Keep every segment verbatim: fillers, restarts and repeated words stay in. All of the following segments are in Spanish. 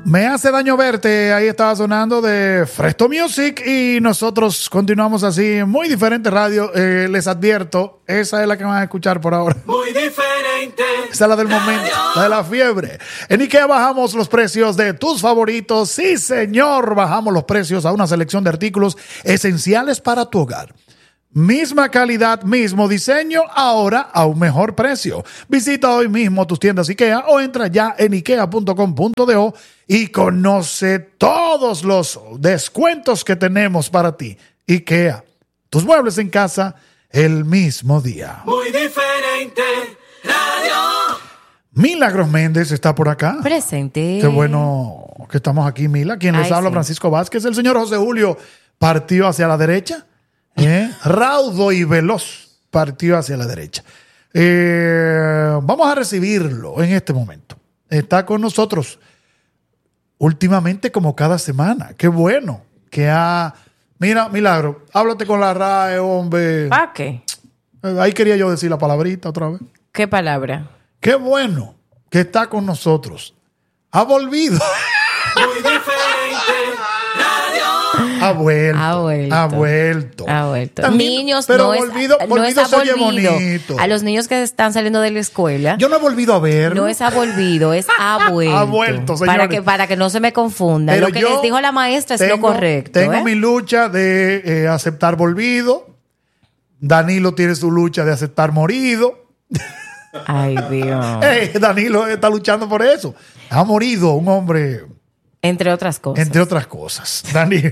Me hace daño verte, ahí estaba sonando de Fresto Music y nosotros continuamos así, muy diferente radio, eh, les advierto, esa es la que van a escuchar por ahora. Muy diferente. Esa es la del momento, la de la fiebre. En IKEA bajamos los precios de tus favoritos, sí señor, bajamos los precios a una selección de artículos esenciales para tu hogar. Misma calidad, mismo diseño, ahora a un mejor precio. Visita hoy mismo tus tiendas IKEA o entra ya en ikea punto com punto do y conoce todos los descuentos que tenemos para ti. IKEA, tus muebles en casa el mismo día. Muy diferente radio. Milagros Méndez está por acá. Presente. Qué bueno que estamos aquí, Mila. Quien les Ay, habla, sí. Francisco Vázquez. El señor José Julio partió hacia la derecha. ¿Eh? Raudo y veloz partió hacia la derecha. Eh, vamos a recibirlo en este momento. Está con nosotros últimamente como cada semana. Qué bueno que ha... Mira, Milagro, háblate con la R A E, hombre. ¿Para qué? Eh, Ahí quería yo decir la palabrita otra vez. ¿Qué palabra? Qué bueno que está con nosotros. Ha volvido. Muy diferente radio. Ha vuelto. Ha vuelto. Ha vuelto. Ha vuelto. También- niños, pero no volvido, es, no volvido es se oye volvido. bonito. A los niños que están saliendo de la escuela, Yo no he volvido a ver. no es ha volvido, es ha vuelto. Ha vuelto, señores. Para que, para que no se me confunda. Pero Lo que yo les dijo la maestra es tengo, lo correcto. Tengo ¿eh? mi lucha de eh, aceptar volvido. Danilo tiene su lucha de aceptar morido. Ay, Dios. Eh, Danilo está luchando por eso. Ha morido un hombre, Entre otras cosas. entre otras cosas. Danilo.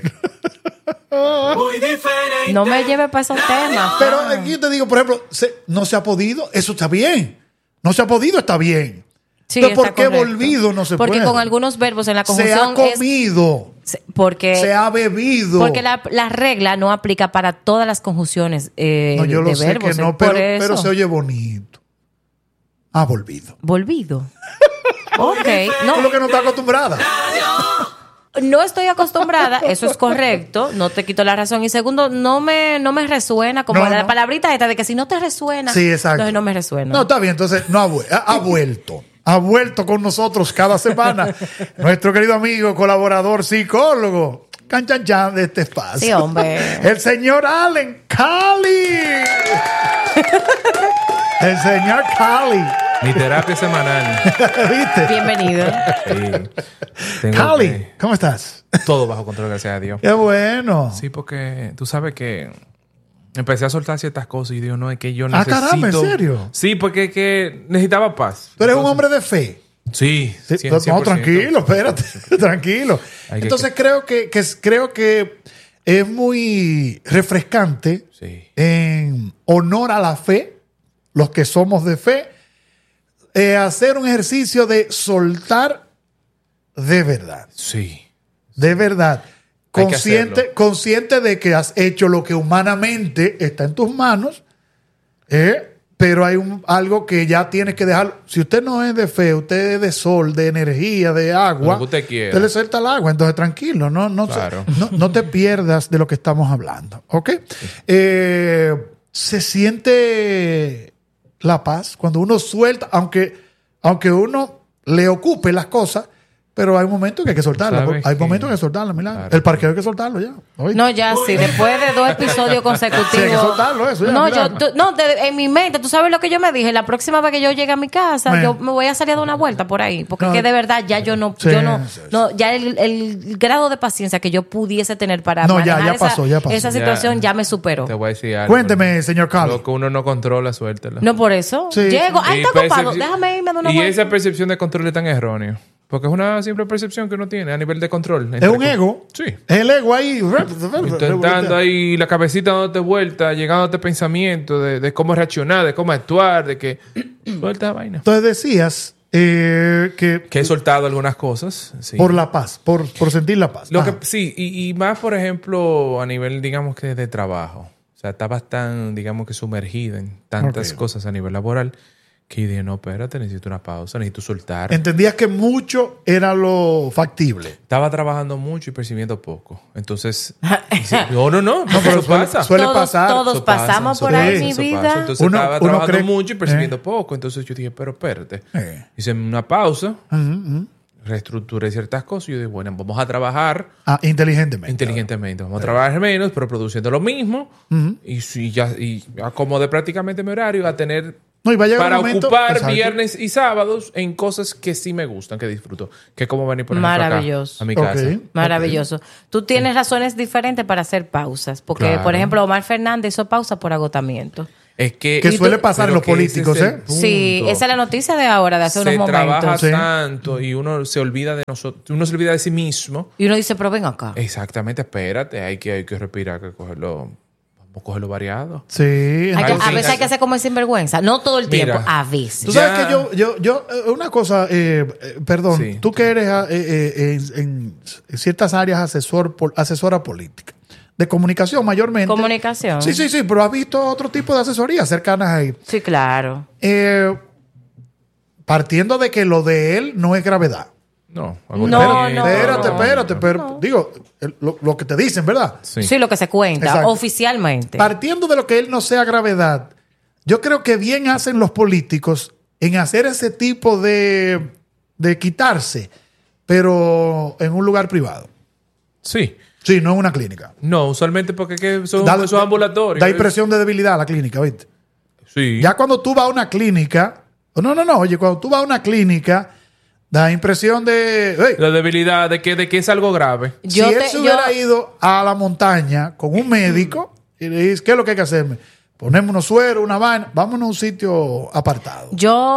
Muy diferente. No me lleve para esos temas. Pero aquí yo te digo, por ejemplo, se- no se ha podido, eso está bien. No se ha podido, está bien. Sí, Entonces, ¿por está qué correcto. volvido no se Porque puede? con algunos verbos en la Se ha conjunción es... comido, se- Porque... se ha bebido. Porque la, la regla no aplica para todas las conjunciones eh, No, yo de lo sé verbos. que no, es pero, por eso. pero se oye bonito. Ha volvido. Volvido. Ok. Tú No, lo que no estás acostumbrada. no estoy acostumbrada. Eso es correcto. No te quito la razón. Y segundo, no me, no me resuena como No, la no. palabrita esta de que si no te resuena. Sí, exacto. Entonces no me resuena. No, está bien, entonces no ha, vu- ha, ha vuelto. Ha vuelto con nosotros cada semana nuestro querido amigo, colaborador, psicólogo, canchanchan de este espacio. Sí, hombre. El señor Allen Cali. El señor Cali. Mi terapia semanal. ¿Viste? Bienvenido. Sí. Tengo Cali, que- ¿cómo estás? todo bajo control, gracias a Dios. Qué bueno. Sí, porque tú sabes que empecé a soltar ciertas cosas y digo, no, es que yo Ah, necesito... caramba, ¿en serio? Sí, porque es que necesitaba paz. Tú eres un Entonces- hombre de fe. Sí. Sí, cien- no, cien por ciento. tranquilo, espérate, tranquilo. Hay que- Entonces creo que, que es- creo que es muy refrescante, Sí. en honor a la fe, los que somos de fe, eh, hacer un ejercicio de soltar de verdad, Sí. de verdad. Hay que Consciente, hacerlo. consciente de que has hecho lo que humanamente está en tus manos, ¿eh? Pero hay un, algo que ya tienes que dejar. Si usted no es de fe, usted es de sol, de energía, de agua, Lo que usted quiera. usted le suelta el agua. Entonces, tranquilo, no, no, se- Claro. no, no te pierdas de lo que estamos hablando. ¿Ok? Eh, se siente la paz cuando uno suelta, aunque, aunque uno le ocupe las cosas, pero hay momentos que hay que soltarlas. ¿Sabes Hay qué? momentos que hay que soltarlas, Milagro. Claro. El parqueo hay que soltarlo ya. Oye. No, ya sí. Después de dos episodios consecutivos. Sí, hay que soltarlo eso, ya, no, mira. yo, tú- no de- en mi mente, tú sabes lo que yo me dije. La próxima vez que yo llegue a mi casa, Me- yo me voy a salir a dar una vuelta por ahí. Porque No. es que de verdad ya yo no, Sí, yo no, sí, sí. no ya el, el grado de paciencia que yo pudiese tener para No, ya, manejar ya esa, pasó, ya pasó. esa situación ya, me superó. Te voy a decir algo. Cuénteme, señor Cali. Lo que uno no controla, suéltelo. No por eso. Sí. Llego, ay, Y está ocupado, percepci- déjame irme de una Y vuelta. esa percepción de control es tan errónea. Porque es una simple percepción que uno tiene a nivel de control. Es un ego. Sí. Es el ego ahí. Intentando ahí la cabecita dándote vuelta, llegándote pensamiento de, de cómo reaccionar, de cómo actuar, de que suelta la vaina. Entonces decías eh, que Que he soltado algunas cosas. Sí. por la paz, por, por sentir la paz. Lo Ajá. que, sí, y, y más, por ejemplo, a nivel, digamos que de trabajo. O sea, estabas tan, digamos que sumergido en tantas Ok. cosas a nivel laboral que yo dije, no, espérate, necesito una pausa, necesito soltar. Entendías que mucho era lo factible. Estaba trabajando mucho y percibiendo poco. Entonces, sí, no, no, no, No, pero eso suele, pasa. suele Todos- pasar. todos Eso pasa, pasamos eso por pasa, ahí, eso mi pasa. vida. Entonces Uno- estaba uno trabajando cree- mucho y percibiendo eh. poco. Entonces yo dije, pero espérate. Eh. Hice una pausa, Ujú, ujú. reestructuré ciertas cosas y yo dije, bueno, vamos a trabajar Ah, inteligentemente. inteligentemente. Vamos a trabajar menos, pero produciendo lo mismo. Ujú. Y, si ya y acomodé prácticamente mi horario a tener No, y va a llegar para un momento- ocupar Exacto. viernes y sábados en cosas que sí me gustan, que disfruto. Que es como venir por ejemplo acá, Maravilloso. a mi casa. Ok. Maravilloso. Tú tienes razones diferentes para hacer pausas. Porque, Claro. por ejemplo, Omar Fernández hizo pausa por agotamiento. Es que, Que y suele tú- pasar en pero los que ese políticos, es el ¿eh? Sí, punto. esa es la noticia de ahora, de hace Se unos trabaja momentos. Sí. tanto y uno se olvida de nosotros, uno se olvida de sí mismo. Y uno dice, pero ven acá. Exactamente, espérate, hay que, hay que respirar, hay que cogerlo, vamos a cogerlo variado. Sí. Hay que- entonces- a veces hay que hacer como el sinvergüenza. No todo el Mira. tiempo, a veces. Tú sabes Ya. que yo, yo, yo, eh, una cosa, eh, eh, perdón, Sí. tú que eres ah, eh, eh, en, en- en ciertas áreas asesor, pol- asesora política, de comunicación mayormente. Comunicación. Sí, sí, sí, pero has visto otro tipo de asesorías cercanas ahí. Sí, claro. Eh, partiendo de que lo de él no es gravedad. No, No, agotamiento. no, espérate, no. espérate, pero digo, el- lo, lo que te dicen, ¿verdad? Sí. Sí, lo que se cuenta, Exacto. oficialmente. Partiendo de lo que él no sea gravedad, yo creo que bien hacen los políticos en hacer ese tipo de, de quitarse, pero en un lugar privado. Sí. Sí, no en una clínica. No, usualmente porque es que son Da- esos ambulatorios. Da impresión de debilidad a la clínica, ¿viste? Sí. Ya cuando tú vas a una clínica, no, no, no, oye, cuando tú vas a una clínica, da impresión de, hey, La debilidad de que, de que es algo grave. Yo si él te- se hubiera yo- ido a la montaña con un médico y le dice, ¿qué es lo que hay que hacerme? Ponemos unos sueros, una vaina, vámonos a un sitio apartado.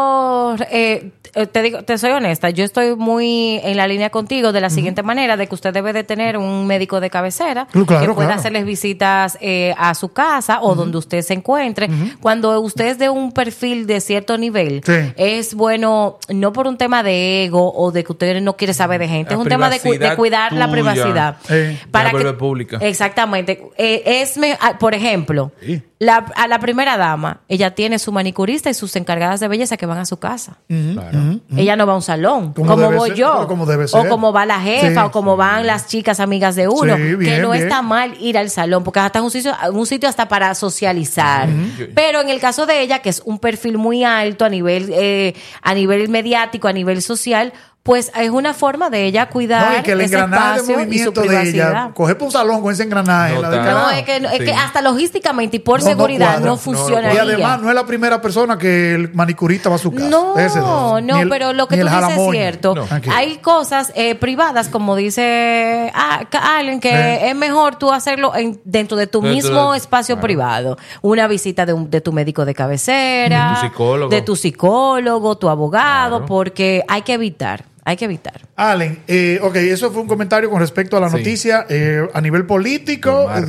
Yo eh, te digo, te soy honesta, yo estoy muy en la línea contigo de la siguiente manera, de que usted debe de tener un médico de cabecera Claro, que pueda claro. hacerles visitas eh, a su casa o donde usted se encuentre. Cuando usted es de un perfil de cierto nivel, Sí. es bueno, no por un tema de ego o de que usted no quiere saber de gente, La es un tema de, cu- de privacidad cuidar la tuya. privacidad. Eh. La vuelve pública. Exactamente. Eh, es me- ah, por ejemplo, Sí. la, a la primera dama, ella tiene su manicurista y sus encargadas de belleza que van a su casa. Claro. Ella no va a un salón, Como como, debe voy ser, yo. pero como debe O ser. como va la jefa, Sí. o como van las chicas amigas de uno. Sí, que bien, no bien. está mal ir al salón, porque hasta es un sitio, un sitio hasta para socializar. Pero en el caso de ella, que es un perfil muy alto a nivel, eh, a nivel mediático, a nivel social, pues es una forma de ella cuidar No, y que el ese engranaje de espacio y su movimiento de privacidad. ella, coger por un salón con ese engranaje, No la del está. No, carajo. es que, es Sí. que hasta logísticamente y por No, no seguridad cuadra. no, No, funcionaría. Y además no es la primera persona que el manicurista va a su casa. No, Ese no, Ni el- pero lo que ni tú el dices es jalamoño. cierto. No. Tranquilo. Hay cosas eh, privadas, como dice ah, ca- Allen, que Sí. es mejor tú hacerlo en- dentro de tu Dentro mismo de- espacio claro. privado. Una visita de, un- de tu médico de cabecera, De tu psicólogo. de tu psicólogo, tu abogado, Claro. porque hay que evitar, hay que evitar. Allen, eh, ok, eso fue un comentario con respecto a la Sí. noticia eh, a nivel político Omar-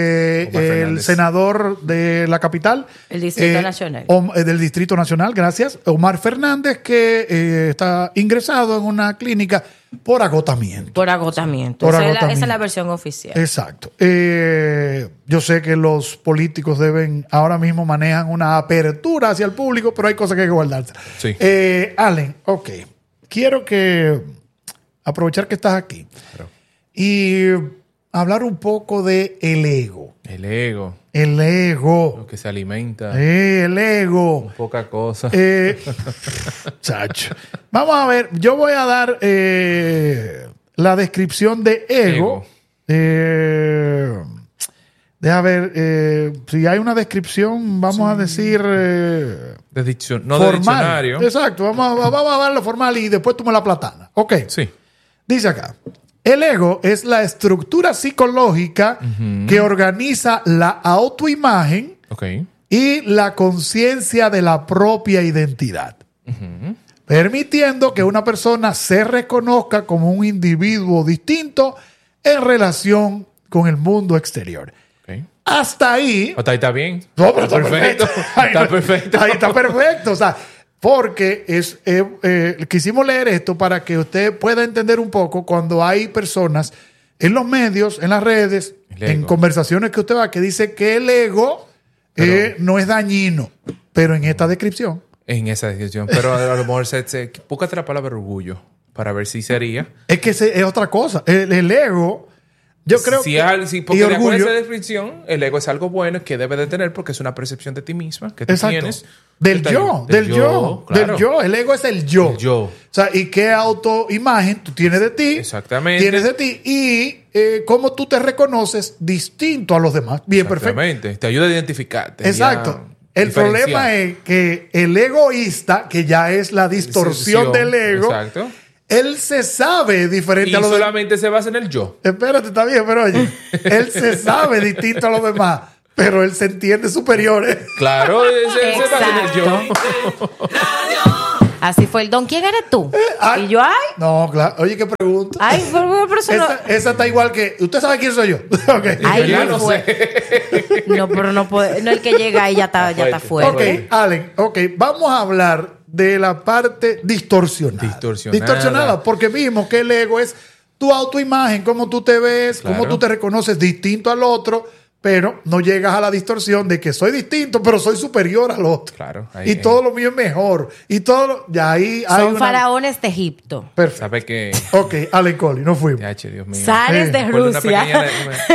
de Omar el Fernández. senador de la capital. El Distrito eh, Nacional. Om- eh, del Distrito Nacional, gracias. Omar Fernández, que eh, está ingresado en una clínica por agotamiento. Por agotamiento. Por esa, Es la, esa agotamiento. es la versión oficial. Exacto. Eh, yo sé que los políticos deben, ahora mismo manejan una apertura hacia el público, pero hay cosas que hay que guardarse. Sí. Eh, Allen, ok. Quiero que aprovechar que estás aquí y hablar un poco de el ego. El ego, El ego. lo que se alimenta, Eh, el ego. poca cosa. Eh, chacho. Vamos a ver, yo voy a dar eh, la descripción de ego. Ego. Eh, deja ver, eh, si hay una descripción, vamos a decir eh, de diccion- no de formal. diccionario. Exacto, vamos a, vamos a darlo formal y después tú me la platana. Ok. Sí. Dice acá, el ego es la estructura psicológica que organiza la autoimagen Ok. y la conciencia de la propia identidad, permitiendo que una persona se reconozca como un individuo distinto en relación con el mundo exterior. Ok. Hasta ahí, Hasta ahí está bien. no, pero está perfecto. perfecto. Ahí, Está perfecto. Ahí está perfecto. O sea, porque es, eh, eh, quisimos leer esto para que usted pueda entender un poco cuando hay personas en los medios, en las redes, El ego. en conversaciones que usted va, que dice que el ego eh, no es dañino. Pero en esta descripción, En esa descripción. Pero a lo mejor se, se, búscate la palabra orgullo para ver si sería. es que se- es otra cosa. El, el ego Yo creo si que... Al, si, porque y de acuerdo a orgullo. esa definición, el ego es algo bueno que debe de tener porque es una percepción de ti misma que tú Exacto. tienes. Del Está yo, ahí. del yo, claro. del yo. El ego es el yo. El yo. O sea, y qué autoimagen tú tienes de ti. Exactamente. Tienes de ti y eh, cómo tú te reconoces distinto a los demás. Bien, perfecto. Exactamente. Te ayuda a identificarte. Exacto. y a El diferenciar. problema es que el egoísta, que ya es la distorsión del ego, Exacto. él se sabe diferente Y a los demás. solamente se basa en el yo. Espérate, está bien, pero oye, él se sabe distinto a los demás, pero él se entiende superior. ¿eh? Claro, se, se basa en el yo. Así fue el don. ¿Quién eres tú? Ay. Y yo, ay, No, claro. Oye, qué pregunta. ay, pero, pero eso no. Esa, esa está igual que. ¿Usted sabe quién soy yo? Ok. Ay, Ya no no fue. sé. No, pero no puede. No, el que llega y ya está, ya está Fuerte. fuera. Ok, Allen, ok, vamos a hablar de la parte distorsionada. Distorsionada. Distorsionada, porque vimos que el ego es tu autoimagen, cómo tú te ves, Claro. cómo tú te reconoces distinto al otro, pero no llegas a la distorsión de que soy distinto, pero soy superior al otro. Claro, ahí, y ahí. todo lo mío es mejor. Y todo lo, ya ahí hay Son una- faraones de Egipto. Perfecto. ¿Sabe qué? Ok, Allen Colli, no fuimos. Ya, che, Dios mío. Zares Sí. de Recuerdo una Rusia. pequeña-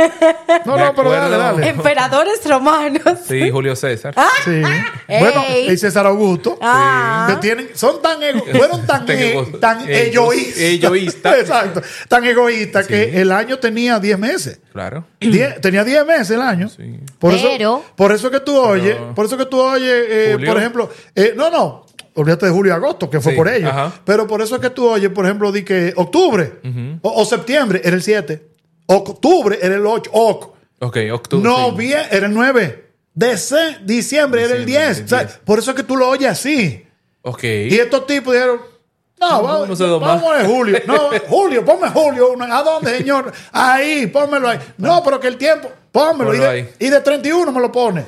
No, me no, pero dale, acuerdo- dale. Emperadores romanos. Sí, Julio César. Sí. Ey. Bueno, y César Augusto. Ah. Que tienen, son tan ego- fueron tan, Tan e- ego- tan ego- egoístas. egoísta. Exacto. Tan egoístas que el año tenía diez meses. Claro. Die- tenía diez meses el año. Sí. Por Pero- eso, por eso que tú oyes, Pero- por eso que tú oyes, eh, Julio. por ejemplo, eh, no, no, olvídate de julio y agosto, que fue Sí, por ellos. ajá. Pero por eso es que tú oyes, por ejemplo, di que octubre o, o septiembre era el siete, octubre era el ocho, oc, Ok, octubre. sí. noviembre era el nueve, Dece- diciembre era el Diciembre, diez. el O sea, diez. por eso es que tú lo oyes así. Ok. Y estos tipos dijeron, no, No, vamos, no sé dónde más. vamos a julio. No, Julio, ponme Julio. ¿A dónde, señor? Ahí, pónmelo ahí. No, pero que el tiempo, pónmelo. Y Ponlo de, ahí. y de treinta y uno me lo pone.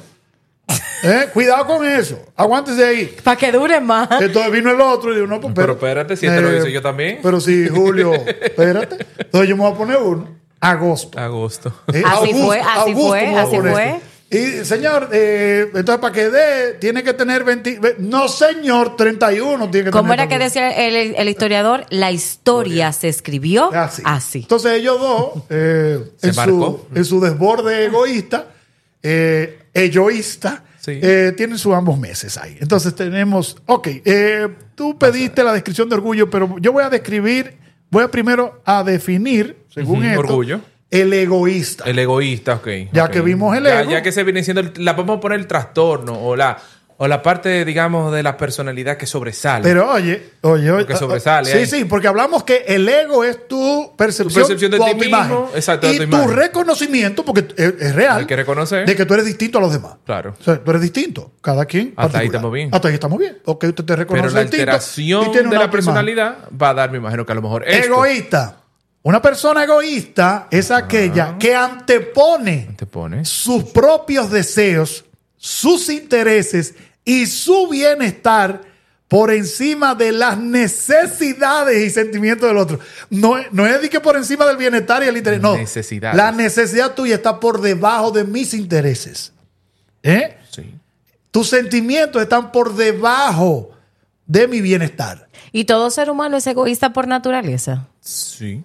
¿Eh? Cuidado con eso. Aguántese ahí. Para que dure más. Entonces vino el otro y dijo, no, pues, Pero espérate, si este lo hice yo también. Pero si Julio, espérate. Entonces yo me voy a poner uno. Agosto. Agosto. Eh, Así fue, así fue, me voy a así poner. fue. Y señor, eh, entonces para que dé, tiene que tener veinte. ve- No, señor, treinta y uno tiene que ¿Cómo tener. era que también. decía el, el historiador? La historia se escribió Así. así. Entonces ellos dos, eh, Se en, su, marcó. en su desborde egoísta, eh, egoísta, Sí. eh, tienen sus ambos meses ahí. Entonces tenemos, ok, eh, tú pediste la descripción de orgullo, pero yo voy a describir, voy a primero a definir, según Ujú, esto, orgullo. el egoísta. El egoísta, ok. Ya ok. que vimos el Ya- ego. Ya, que se viene siendo, el- la podemos poner el trastorno o la, o la parte, digamos, de la personalidad que sobresale. Pero oye, oye, oye. Porque sobresale Sí, ahí. sí, porque hablamos que el ego es tu percepción, Tu percepción de tu ti autoimagen. mismo, exacto, de y tu tu imagen. reconocimiento, porque es, es real, Hay que reconocer. de que tú eres distinto a los demás. Claro. O sea, tú eres distinto. Cada quien. Hasta ahí particular. estamos bien. Hasta ahí estamos bien. Ok, usted te reconoce Pero la distinto y alteración tiene de una la autoimagen. personalidad va a dar, me imagino que a lo mejor esto. Egoísta. Una persona egoísta es aquella que antepone Te pones. sus propios deseos, sus intereses y su bienestar por encima de las necesidades y sentimientos del otro. No, es- no es de que por encima del bienestar y el interés. No. Necesidades. La necesidad tuya está por debajo de mis intereses. ¿Eh? Sí. Tus sentimientos están por debajo de mi bienestar. ¿Y todo ser humano es egoísta por naturaleza? Sí.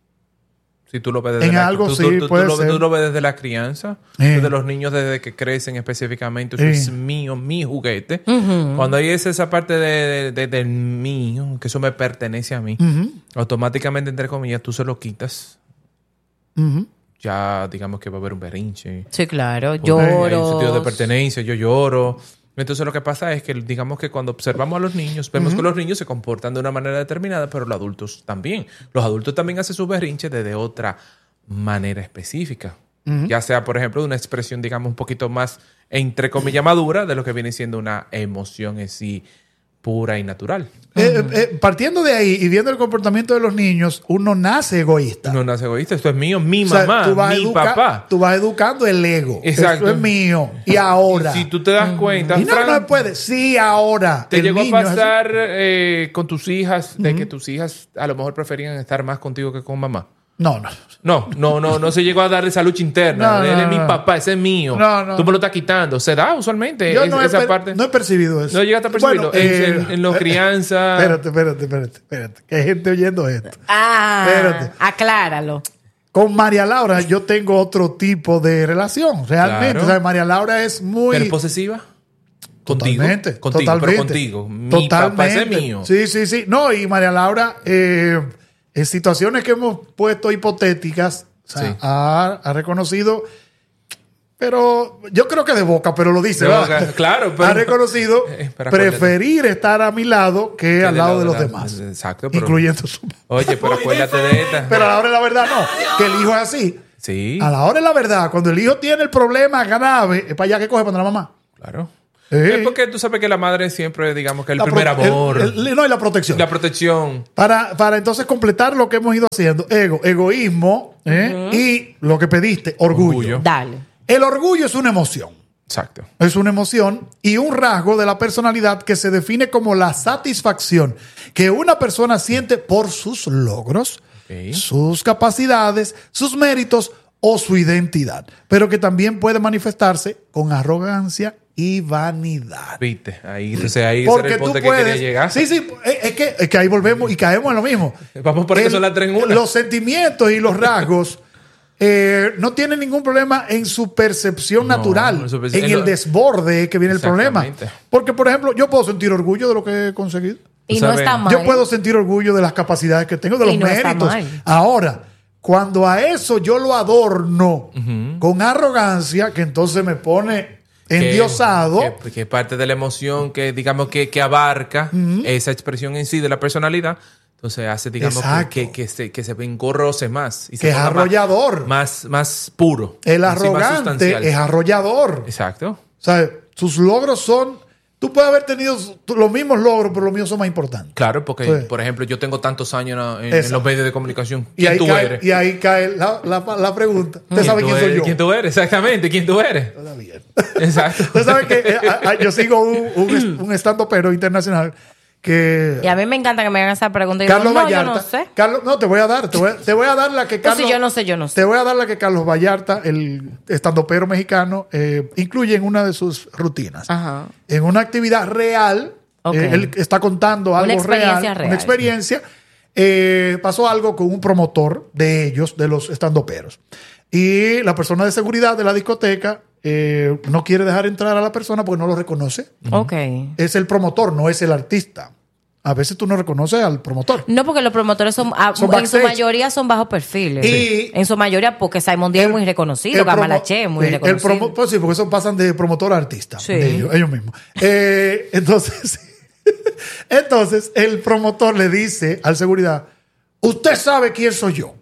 Si tú lo ves desde En la, algo tú, sí, tú- tú- tú puede lo, ser. tú lo ves desde la crianza, Sí. desde los niños desde que crecen específicamente, eso Sí. es mío, mi juguete. Cuando hay esa, esa parte de, de- de- del mío, que eso me pertenece a mí, automáticamente, entre comillas, tú se lo quitas. Ujú. Ya digamos que va a haber un berrinche. Sí, claro. Porque Hay un Lloro. sentido de pertenencia, yo lloro. Entonces lo que pasa es que digamos que cuando observamos a los niños, vemos que los niños se comportan de una manera determinada, pero los adultos también. Los adultos también hacen sus berrinches de otra manera específica. Ya sea, por ejemplo, de una expresión, digamos, un poquito más, entre comillas, madura de lo que viene siendo una emoción en sí pura y natural. Eh, eh, partiendo de ahí y viendo el comportamiento de los niños, uno nace egoísta. No nace egoísta, esto es mío, mi O sea, mamá, tú vas mi educa- papá. Tú vas educando el ego. Exacto. Eso es mío. Y ahora. Si tú te das cuenta, Y no, Fran, no se puede. Sí, ahora. ¿te El llegó a niño es así. pasar eh, con tus hijas de que tus hijas a lo mejor preferían estar más contigo que con mamá? No, no. No, no, no, no se llegó a dar esa lucha interna. No, Él no, es mi no. papá, ese es mío. No, no. Tú me lo estás quitando. Se da usualmente Yo es- no he, esa per- parte. no he percibido eso. No llegaste a percibirlo. En- eh, en- en los crianza- Espérate, espérate, espérate, espérate. Que hay gente oyendo esto. Ah, Espérate. acláralo. Con María Laura yo tengo otro tipo de relación, realmente. Claro. O sea, María Laura es muy... ¿Pero es posesiva? Contigo. Totalmente. Contigo, totalmente, pero contigo. Mi totalmente. papá ese es mío. Sí, sí, sí. No, y María Laura, eh, en situaciones que hemos puesto hipotéticas, o sea, Sí. ha, ha reconocido, pero yo creo que de boca, pero lo dice, De ¿verdad? boca, claro, pero- ha reconocido Eh, para preferir estar a mi lado que, Que al del lado de lado los de la- demás. Exacto, pero- Incluyendo su... Oye, pero acuérdate de esta. Pero a la hora de la verdad no, que el hijo es así. Sí, A la hora de la verdad, cuando el hijo tiene el problema grave, es para allá que coge para la mamá. claro. Sí. Es porque tú sabes que la madre siempre, digamos, que el La primer pro- amor, el- el- no, y la protección. la protección. Para, para entonces completar lo que hemos ido haciendo, ego, egoísmo ¿eh? y lo que pediste, orgullo. Orgullo. Dale. El orgullo es una emoción. Exacto. Es una emoción y un rasgo de la personalidad que se define como la satisfacción que una persona siente por sus logros, Ok. sus capacidades, sus méritos o su identidad, pero que también puede manifestarse con arrogancia y vanidad. Viste, ahí, entonces ahí ese era Porque el tú punto que puedes. quería llegar. Sí, sí, es es que, es que ahí volvemos y caemos en lo mismo. Vamos por eso El- las tres en una. Los sentimientos y los rasgos eh, no tienen ningún problema en su percepción No, natural, en su perce- en en el lo- desborde que viene el problema. Exactamente. Porque, por ejemplo, yo puedo sentir orgullo de lo que he conseguido. Y Tú no sabes, está mal. Yo puedo sentir orgullo de las capacidades que tengo, de los Y no está méritos. mal. Ahora, cuando a eso yo lo adorno con arrogancia, que entonces me pone endiosado. Que, que parte de la emoción que, digamos, que, que abarca esa expresión en sí de la personalidad. Entonces hace, digamos, Exacto. que, que, que se, que se engorrose más. Y se Que es ponga más- arrollador. Más, más puro. El así, más arrogante sustancial. es arrollador. Exacto. O sea, sus logros son... Tú puedes haber tenido los mismos logros, pero los míos son más importantes. Claro, porque, Sí. por ejemplo, yo tengo tantos años en, en Exacto. los medios de comunicación. Y ¿Quién ahí, tú cae, eres? y ahí cae la, la, la pregunta. ¿Usted sabe tú quién soy eres? yo? ¿Quién tú eres? Exactamente, ¿quién tú eres? Está bien. Exacto. Usted sabe que eh, a- a- yo sigo un, un, un stand-upero internacional que... Y a mí me encanta que me hagan esa pregunta. Y yo, Carlos no, Vallarta. yo no sé. Carlos, no, te voy a dar, te voy a, te voy a dar la que No, Carlos. si yo no sé, yo no sé. Te voy a dar la que Carlos Vallarta, el estandopero mexicano, eh, incluye en una de sus rutinas. Ajá. En una actividad real, Ok. eh, él está contando algo experiencia real, real. una experiencia. eh, pasó algo con un promotor de ellos, de los estandoperos. Y la persona de seguridad de la discoteca eh, no quiere dejar entrar a la persona porque no lo reconoce. Ok. Es el promotor, no es el artista. A veces tú no reconoces al promotor. No, porque los promotores son, ah, Son en su backstage. mayoría son bajos perfiles. Y- En su mayoría, porque Simon Díaz es muy reconocido, el promo- Gamalache es muy sí, el reconocido. promo- pues sí, porque eso pasan de promotor a artista. Sí. de ellos, ellos mismos. Eh, entonces, entonces, el promotor le dice al seguridad: usted sabe quién soy yo.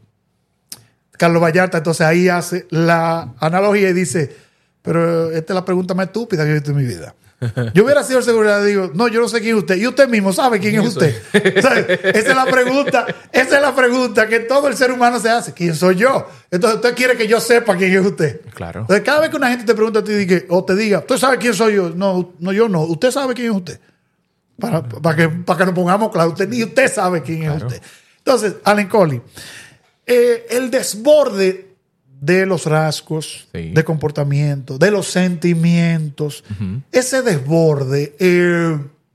Carlos Vallarta, entonces ahí hace la analogía y dice: pero esta es la pregunta más estúpida que he visto en mi vida. Yo hubiera sido el seguridad y digo: no, yo no sé quién es usted. Y usted mismo sabe quién es usted. ¿Sabe? Esa es la pregunta, esa es la pregunta que todo el ser humano se hace. ¿Quién soy yo? Entonces usted quiere que yo sepa quién es usted. Claro. Entonces, cada vez que una gente te pregunta a ti diga- o te diga: ¿usted sabe quién soy yo? No, no, yo no. Usted sabe quién es usted. Para, para, que, para que nos pongamos claro. Usted, ni usted sabe quién es usted. Entonces, Allen Coley, eh, el desborde de los rasgos, Sí. de comportamiento, de los sentimientos, ese desborde, eh,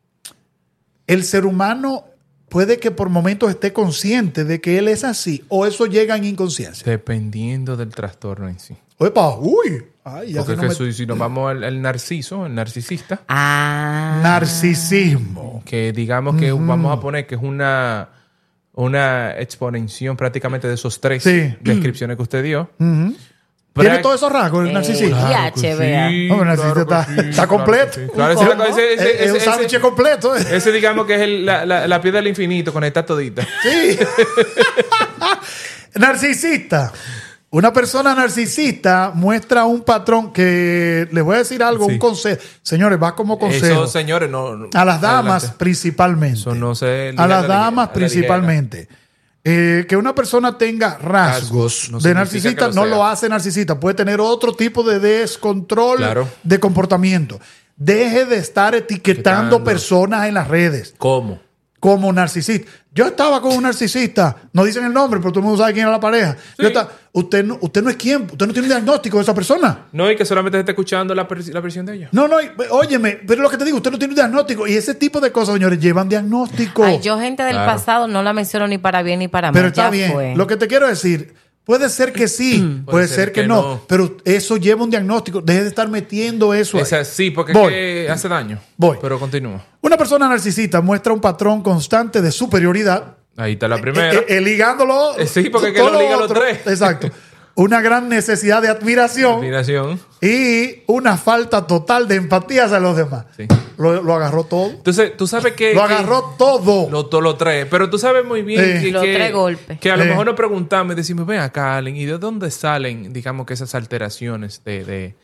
el ser humano puede que por momentos esté consciente de que él es así, o eso llega en inconsciencia. Dependiendo del trastorno en sí. Opa, uy, ay, ya Porque se no que me- si- si nos vamos al, al narciso, el narcisista, Ah. narcisismo. que digamos que vamos a poner que es una, una exponenciación prácticamente de esos tres Sí. descripciones que usted dio. Tiene todos esos rasgos el Eh, narcisismo. ya. Claro que H, vea. sí, No, el narcisista claro está- que sí, está claro completo. que sí. Claro, ¿Cómo? ese, ese, ese, Es- es un ese- sándwich completo. eh. ese digamos que es el- la, la, la piedra del infinito, conecta todita. Sí. Narcisista. Una persona narcisista muestra un patrón que les voy a decir algo, Sí. un consejo. Señores, va como consejo. Eso, señores, no. no- A las damas adelante. principalmente. Eso no se a liga las a la damas ligera, a la principalmente. Eh, que una persona tenga rasgos Rasgos, no de significa narcisista que lo no sea. lo hace narcisista. Puede tener otro tipo de descontrol Claro. de comportamiento. Deje de estar etiquetando Etiquetando. personas en las redes ¿Cómo? como narcisista. Yo estaba con un narcisista, no dicen el nombre, pero todo el mundo sabe quién era la pareja. Yo estaba- usted, no, usted no es quién, usted no tiene un diagnóstico de esa persona. No, y que solamente se está escuchando la, per- la versión de ella. No, no, y- óyeme, pero lo que te digo, usted no tiene un diagnóstico. Y ese tipo de cosas, señores, llevan diagnóstico. Ay, yo gente del Claro. pasado no la menciono ni para bien ni para mal. pero está ya bien. fue. Lo que te quiero decir, Puede ser que sí, puede, Puede ser, ser que, que no, no. pero eso lleva un diagnóstico. Deje de estar metiendo eso ahí. Esa, sí, porque Voy. es que hace daño. Voy. Pero continúa. Una persona narcisista muestra un patrón constante de superioridad. Ahí está la primera. Eh, eh, ligándolo. Eh, sí, porque que todo lo liga los otro. tres. Exacto. Una gran necesidad de admiración Admiración. y una falta total de empatía hacia los demás. Sí. Lo, lo agarró todo. Entonces, tú sabes que... Lo que- agarró todo. Lo, to- lo tres. Pero tú sabes muy bien Eh. que, Los que- tres golpes. que a lo Eh. mejor nos preguntamos y decimos, ven acá, Allen, ¿y de dónde salen, digamos, que esas alteraciones de, de,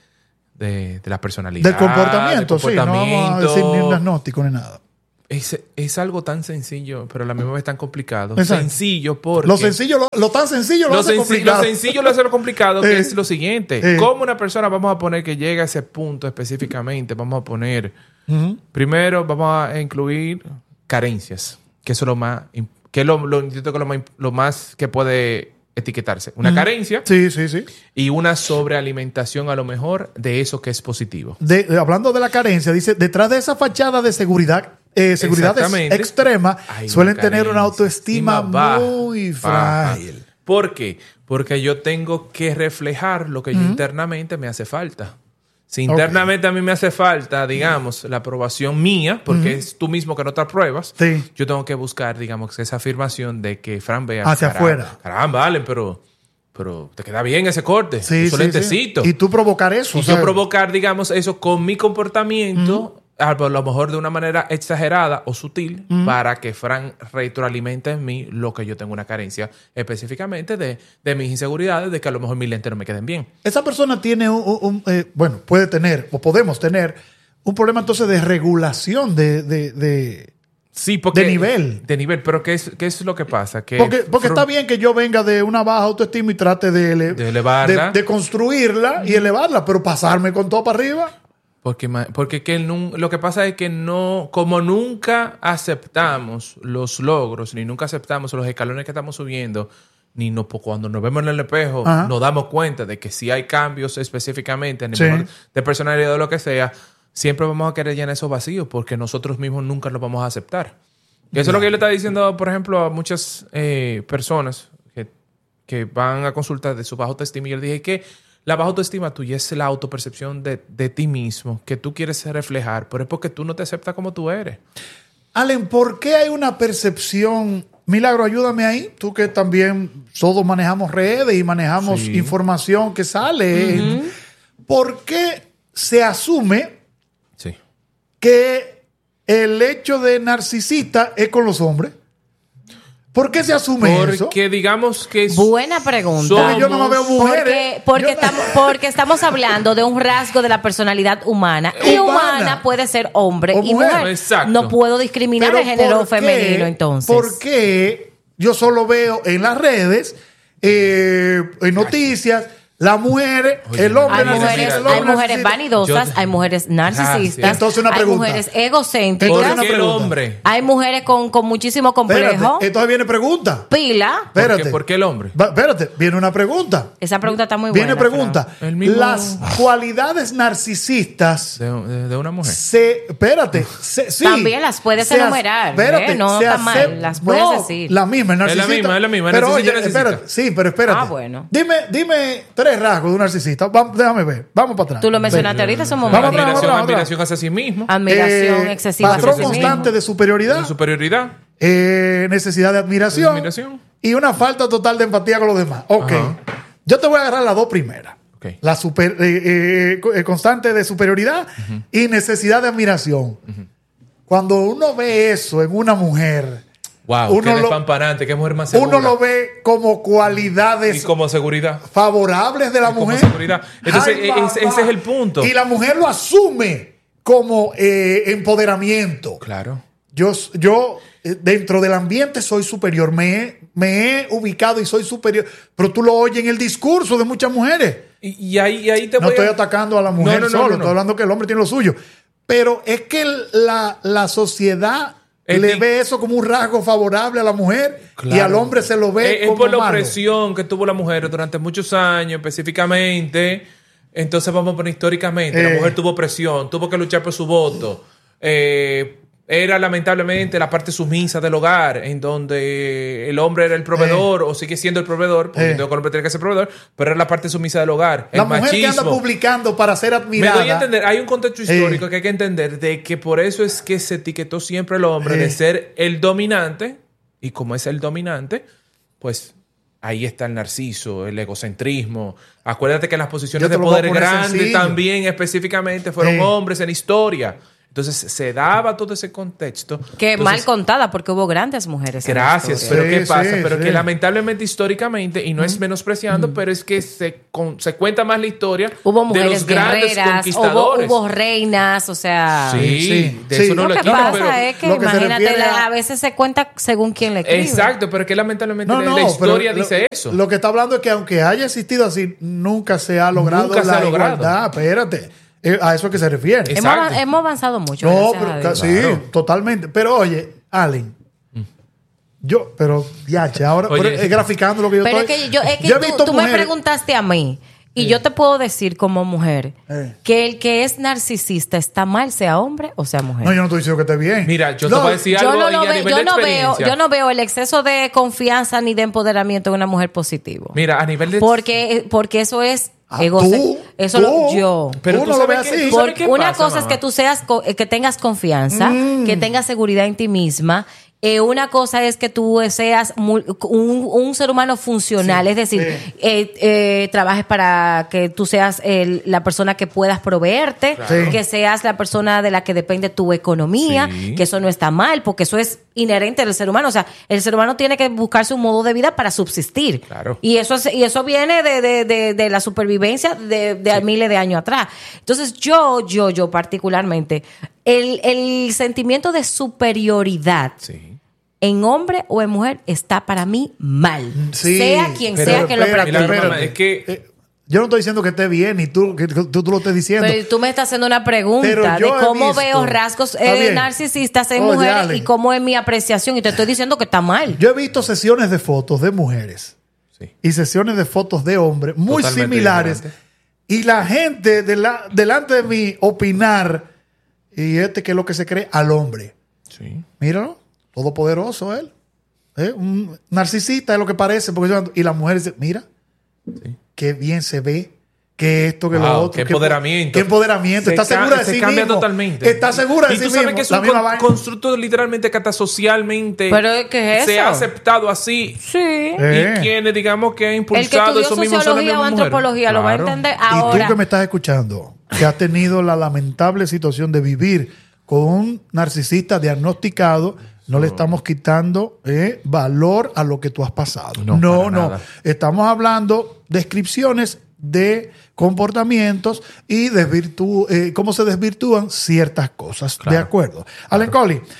de, de la personalidad? Del comportamiento, del sí. No vamos a comportamiento? decir ni un diagnóstico ni nada. Es, es algo tan sencillo, pero a la misma vez tan complicado. Exacto. Sencillo porque... Lo sencillo, lo, lo tan sencillo lo, Lo, hace senci- complicado. lo sencillo lo hace lo complicado, que Eh. es lo siguiente. Eh. ¿Cómo una persona, vamos a poner que llega a ese punto específicamente? Vamos a poner... Ujú. Primero vamos a incluir carencias, que eso es lo más, im- que es lo, lo, yo creo que lo más, lo más que puede etiquetarse. Una carencia Sí, sí, sí. y una sobrealimentación a lo mejor de eso que es positivo. De- de- hablando de la carencia, dice, detrás de esa fachada de seguridad, eh, seguridad ex- Exactamente. extrema, Hay una suelen tener carencia, una autoestima baja, muy baja. frágil. ¿Por qué? Porque yo tengo que reflejar lo que yo internamente me hace falta. Si internamente a mí me hace falta, digamos, la aprobación mía, porque es tú mismo que no te apruebas, Sí. yo tengo que buscar, digamos, esa afirmación de que Fran vea... Hacia caramba, afuera. Caramba, Allen, pero, pero te queda bien ese corte. Sí, esos sí, lentecitos. sí. Y tú provocar eso. Y o yo sea, provocar, digamos, eso con mi comportamiento, a lo mejor de una manera exagerada o sutil, para que Fran retroalimente en mí lo que yo tengo una carencia específicamente de, de mis inseguridades, de que a lo mejor mis lentes no me queden bien. Esa persona tiene un, un- un, eh, bueno, puede tener, o podemos tener, un problema entonces de regulación de... de, de- Sí, porque... De nivel. De nivel, pero ¿qué es, qué es lo que pasa? Que porque porque Fr- está bien que yo venga de una baja autoestima y trate de, ele- De elevarla. de, de construirla y elevarla, pero pasarme con todo para arriba. Porque, ma- porque que nun- lo que pasa es que no, como nunca aceptamos los logros, ni nunca aceptamos los escalones que estamos subiendo, ni no, pues, cuando nos vemos en el espejo, Ajá. nos damos cuenta de que si hay cambios específicamente a Sí. nivel de personalidad o lo que sea, siempre vamos a querer llenar esos vacíos porque nosotros mismos nunca los vamos a aceptar. Y eso es lo que yo le estaba diciendo, por ejemplo, a muchas eh, personas que, que van a consultar de su baja autoestima. Y yo le dije que la baja autoestima tuya es la autopercepción de, de ti mismo, que tú quieres reflejar, pero es porque tú no te aceptas como tú eres. Allen, ¿por qué hay una percepción? Milagro, ayúdame ahí. Tú que también todos manejamos redes y manejamos Sí. información que sale. ¿Por qué se asume Sí. que el hecho de narcisista es con los hombres? ¿Por qué se asume eso? Porque digamos que... es- Buena pregunta. Somos- Yo no me veo mujeres. Porque, porque, Yo- estamos, porque estamos hablando de un rasgo de la personalidad humana. Y Humana. humana puede ser hombre O y mujer. mujer. Exacto. No puedo discriminar Pero el género ¿por qué? femenino, entonces. ¿Por qué yo solo veo en las redes, eh, en noticias, las mujeres, Oye, el hombre Hay Mira, mujeres, mira, narcisista, el hay hombre mujeres narcisista? vanidosas, Yo- hay mujeres narcisistas, Gracias. Entonces, una hay pregunta. mujeres egocéntricas, Entonces, ¿Por una qué el pregunta. hombre? hay mujeres con, con muchísimo complejo, Espérate, entonces viene pregunta. pila. ¿Por Espérate. qué, por qué el hombre? Va- espérate, viene una pregunta. Esa pregunta está muy Viene buena. pregunta. El mismo- Las cualidades narcisistas De, de- de una mujer. se, espérate, se- sí, También las puedes se as- enumerar, espérate, ¿eh? No se está mal, acep- las puedes no, decir. La misma, el Es la narcisista. misma, es la misma, Pero narcisista, oye, narcisista. espérate, sí, pero espérate. Ah, bueno. Dime, dime tres rasgos de un narcisista. Vamos, déjame ver. Vamos para atrás. Tú lo mencionaste Ven. ahorita, somos Vamos mujeres. atrás, Admiración, vamos atrás. admiración hacia sí mismo. Admiración Eh, excesiva. Patrón hacia sí mismo. constante de superioridad. De superioridad. eh, necesidad de admiración. Admiración. Y una falta total de empatía con los demás. Ok. Ajá. Yo te voy a agarrar las dos primeras. Ok. La super, eh, eh, co- eh, constante de superioridad y necesidad de admiración. Cuando uno ve eso en una mujer, Wow, Uno qué lo- despampanante, qué mujer más segura. uno lo ve como cualidades Y como seguridad. favorables de la Y como mujer. seguridad. Entonces, Ay, e- papá. ese- ese es el punto. Y la mujer lo asume como eh, empoderamiento. Claro. Yo, yo eh, dentro del ambiente soy superior. Me he, me he ubicado y soy superior. Pero tú lo oyes en el discurso de muchas mujeres. Y, y ahí, y ahí te No voy estoy a... atacando a la mujer No, no, no, solo. no, no. Estoy hablando que el hombre tiene lo suyo. Pero es que la, la sociedad Es le di- ve eso como un rasgo favorable a la mujer y Claro. al hombre se lo ve Es, es como por la malo. opresión que tuvo la mujer durante muchos años, específicamente. Entonces, vamos a poner históricamente. Eh. La mujer tuvo opresión, tuvo que luchar por su voto. Eh, era lamentablemente la parte sumisa del hogar, en donde el hombre era el proveedor, eh. o sigue siendo el proveedor, porque eh. el hombre tiene que ser proveedor, pero era la parte sumisa del hogar. La el mujer machismo. que anda publicando para ser admirada. Me doy a entender, hay un contexto histórico eh. que hay que entender, de que por eso es que se etiquetó siempre el hombre eh. de ser el dominante, y como es el dominante, pues ahí está el narciso, el egocentrismo. Acuérdate que las posiciones de poder grandes sencillo. también específicamente fueron eh. hombres en la historia. Entonces se daba todo ese contexto. Que Entonces, mal contada, porque hubo grandes mujeres. Gracias, pero sí, ¿qué pasa? Sí, pero sí. que lamentablemente históricamente, y no es menospreciando, mm. pero es que se, con, se cuenta más la historia hubo mujeres de los grandes conquistadores. Hubo, hubo reinas, o sea... Sí, sí de sí. eso no lo lo que quito, pasa pero es que lo que imagínate, se a... a veces se cuenta según quien le escribe. Exacto, pero que lamentablemente no, no, la historia lo, dice eso. Lo que está hablando es que aunque haya existido así, nunca se ha logrado nunca la se ha logrado. igualdad. Espérate. A eso es que se refiere. Hemos, hemos avanzado mucho. No, pero, sí, claro. totalmente. Pero oye, Allen, mm. yo, pero ya, che, ahora oye, pero, es graficando lo que yo pero estoy. es que, yo, es que yo tú, tú me preguntaste a mí, y eh. yo te puedo decir como mujer eh. que el que es narcisista está mal, sea hombre o sea mujer. No, yo no estoy diciendo que esté bien. Mira, yo no, te voy a decir yo algo no lo y a ve, nivel yo de no veo, experiencia. yo no veo el exceso de confianza ni de empoderamiento en una mujer positivo. Mira, a nivel de... Porque, porque eso es... Ah, Ego, tú, eso tú, lo, yo. Pero tú no lo ves así. Porque una cosa mamá? es que tú seas, que tengas confianza, mm. que tengas seguridad en ti misma. Eh, una cosa es que tú seas muy, un, un ser humano funcional, sí, es decir, sí. eh, eh, trabajes para que tú seas el, la persona que puedas proveerte, claro. que seas la persona de la que depende tu economía, sí. que eso no está mal, porque eso es inherente del ser humano. O sea, el ser humano tiene que buscarse un modo de vida para subsistir. Claro. Y eso es, y eso viene de, de, de, de la supervivencia de, de sí. miles de años atrás. Entonces, yo, yo, yo particularmente, el, el sentimiento de superioridad sí. en hombre o en mujer está para mí mal. Sí, sea quien pero, sea que pero, lo practique. Espera, es que eh, yo no estoy diciendo que esté bien y tú, que tú, tú lo estés diciendo. Pero tú me estás haciendo una pregunta de cómo visto, veo rasgos eh, narcisistas en Oye, mujeres Ale, y cómo es mi apreciación. Y te estoy diciendo que está mal. Yo he visto sesiones de fotos de mujeres sí. y sesiones de fotos de hombres muy Totalmente similares. Diferente. Y la gente de la, delante de mí opinar, y este que es lo que se cree al hombre. Sí. Míralo. Todopoderoso él. ¿Eh? Un narcisista es lo que parece. Porque, y la mujer dice, mira, sí. qué bien se ve, que esto, que wow, lo otro. Qué empoderamiento. Qué empoderamiento. Está segura de se sí cambia mismo. totalmente. Está segura de y sí tú sabes mismo. Que es un con, constructo literalmente que hasta socialmente ¿Pero qué es se eso? ha aceptado así. Sí. Eh. Y quienes, digamos, que han impulsado el que eso mismo son sociología o antropología claro. lo va a entender ahora. Y tú que me estás escuchando, que has tenido la lamentable situación de vivir con un narcisista diagnosticado, no le estamos quitando eh, valor a lo que tú has pasado. No, no. no. Estamos hablando de descripciones de comportamientos y desvirtú, eh, cómo se desvirtúan ciertas cosas. Claro. De acuerdo. Claro. Allen Collie, sí.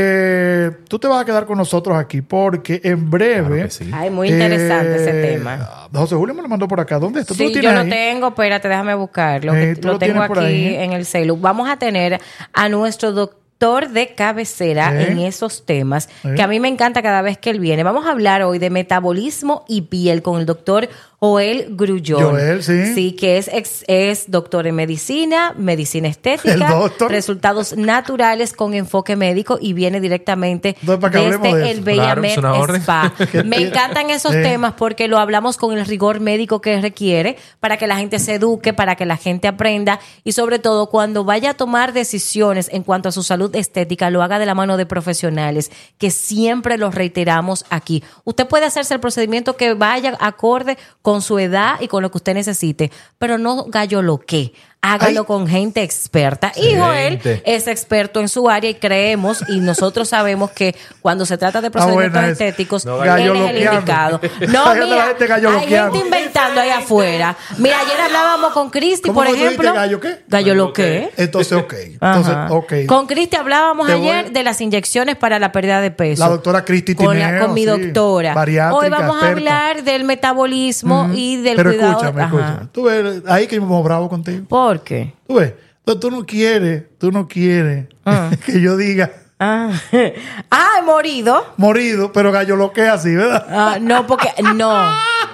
eh, tú te vas a quedar con nosotros aquí porque en breve... Claro sí. Ay, muy interesante eh, ese tema. José Julio me lo mandó por acá. ¿Dónde está? Sí, ¿Tú lo yo lo ahí? tengo. Espérate, déjame buscarlo. Eh, lo, lo tengo aquí ahí? en el celu. Vamos a tener a nuestro doctor de cabecera ¿Eh? en esos temas, ¿Eh? que a mí me encanta cada vez que él viene. Vamos a hablar hoy de metabolismo y piel con el doctor Joel Grullón. Joel, sí. Sí, que es, ex, es doctor en medicina, medicina estética, resultados naturales con enfoque médico y viene directamente desde el Bella Med claro, Spa. Me encantan esos ¿Eh? temas porque lo hablamos con el rigor médico que requiere para que la gente se eduque, para que la gente aprenda y sobre todo cuando vaya a tomar decisiones en cuanto a su salud estética, lo haga de la mano de profesionales que siempre los reiteramos aquí. Usted puede hacerse el procedimiento que vaya acorde con su edad y con lo que usted necesite, pero no gallo lo que. Hágalo Ay. con gente experta. Y Joel es experto en su área y creemos y nosotros sabemos que cuando se trata de procedimientos ah, estéticos, no, él es el indicado. No, mira, gente hay gente inventando ahí afuera. Mira, ayer hablábamos con Cristi, por ejemplo. ¿Gallo qué? Gallo lo que. Entonces, ok. Entonces, okay. Con Cristi hablábamos Te ayer voy... de las inyecciones para la pérdida de peso. La doctora Cristi con, Tineo, con mi sí. doctora. Hoy vamos experta. a hablar del metabolismo mm-hmm. y del Pero cuidado. escúchame, Ajá. escúchame. Tú ves, ahí que me bravo contigo. ¿Por qué? Tú ves, tú no quieres, tú no quieres ah. que yo diga. Ah, ah, he morido. Morido, pero gallo lo que es así, ¿verdad? Ah, no, porque no.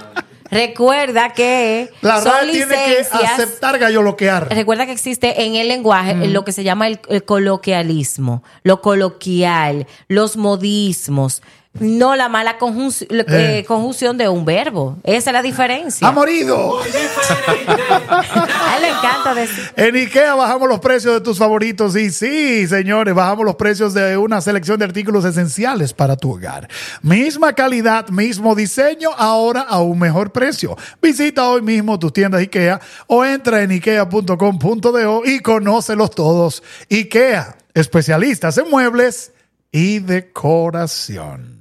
Recuerda que La son RAE tiene que licencias. aceptar galloloquear. Recuerda que existe en el lenguaje Mm. lo que se llama el, el coloquialismo, lo coloquial, los modismos, no la mala conjunci- Eh. eh, conjunción de un verbo. Esa es la diferencia. ¡Ha morido! Muy diferente. A él le encanta decir. En IKEA bajamos los precios de tus favoritos y sí, señores, bajamos los precios de una selección de artículos esenciales para tu hogar. Misma calidad, mismo diseño, ahora a un mejor precio. Visita hoy mismo tus tiendas IKEA o entra en ikea punto com punto do y conócelos todos. IKEA, especialistas en muebles y decoración.